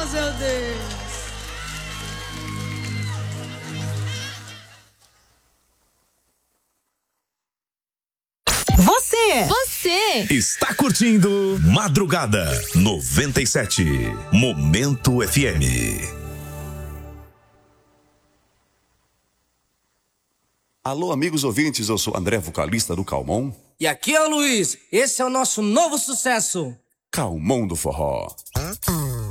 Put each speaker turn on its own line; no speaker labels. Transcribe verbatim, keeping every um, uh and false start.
meu Deus.
Você,
você
está curtindo Madrugada noventa e sete, Momento F M.
Alô, amigos ouvintes, eu sou André, vocalista do Calmon.
E aqui é o Luiz, esse é o nosso novo sucesso.
Calmon do Forró.